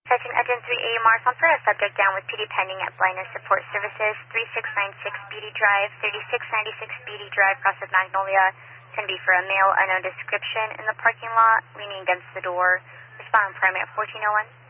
Citing Agent 3A Marson for a subject down with PD pending at Blindness Support Services, 3696 BD Drive, 3696 BD Drive, across of Magnolia. It's going to be for a male unknown description in the parking lot, leaning against the door. Respond on primary at 1401.